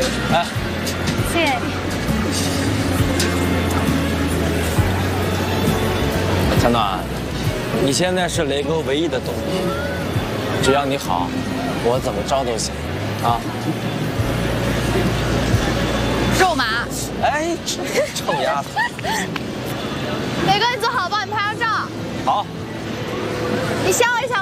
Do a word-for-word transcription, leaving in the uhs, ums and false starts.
来， 谢谢你。 小暖，你现在是雷哥唯一的动力，只要你好，我怎么着都行，啊。 肉麻。 哎，臭丫头。 雷哥，你坐好，帮你拍张照。 好。 你笑一下。